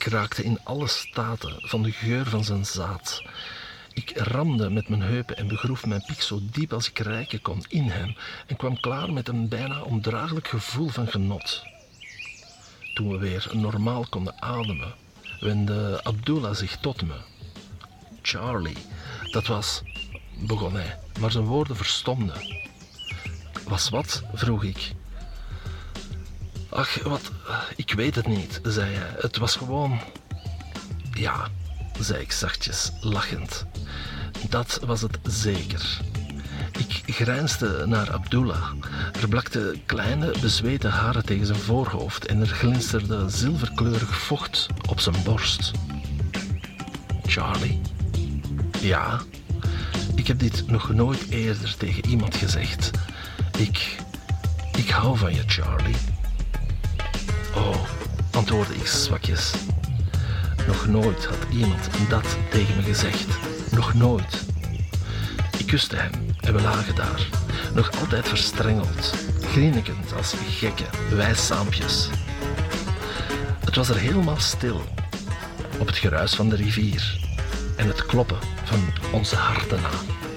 Ik raakte in alle staten van de geur van zijn zaad. Ik ramde met mijn heupen en begroef mijn piek zo diep als ik reiken kon in hem en kwam klaar met een bijna ondraaglijk gevoel van genot. Toen we weer normaal konden ademen, wendde Abdullah zich tot me. Charlie, dat was, begon hij, maar zijn woorden verstomden. Was wat? Vroeg ik. Ach, wat, ik weet het niet, zei hij. Het was gewoon... Ja, zei ik zachtjes, lachend. Dat was het zeker. Ik grijnsde naar Abdullah. Er blakten kleine, bezweten haren tegen zijn voorhoofd en er glinsterde zilverkleurig vocht op zijn borst. Charlie? Ja, ik heb dit nog nooit eerder tegen iemand gezegd. Ik hou van je, Charlie. Oh, antwoordde ik zwakjes. Nog nooit had iemand dat tegen me gezegd. Nog nooit. Ik kuste hem en we lagen daar, nog altijd verstrengeld, grinnikend als gekken, wijssaampjes. Het was er helemaal stil, op het geruis van de rivier en het kloppen van onze harten na.